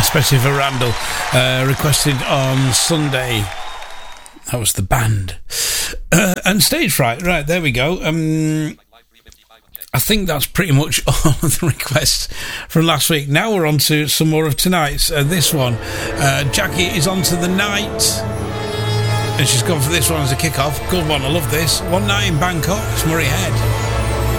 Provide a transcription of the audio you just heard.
especially for Randall, requested on Sunday. That was the band. And Stage Fright, right, there we go. I think that's pretty much all of the requests from last week. Now we're on to some more of tonight's. This one, Jackie is on to the night, and she's gone for this one as a kick-off. Good one, I love this. One Night in Bangkok, it's Murray Head.